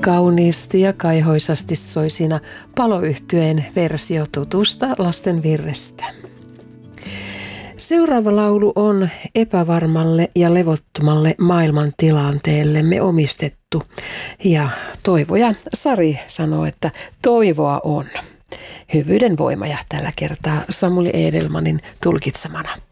Kauniisti ja kaihoisasti soi siinä Paloyhtyeen versio tutusta lasten virrestä. Seuraava laulu on epävarmalle ja levottomalle maailmantilanteellemme omistettu. Ja toivoja Sari sanoo, että toivoa on. Hyvyyden voima ja tällä kertaa Samuli Edelmanin tulkitsemana.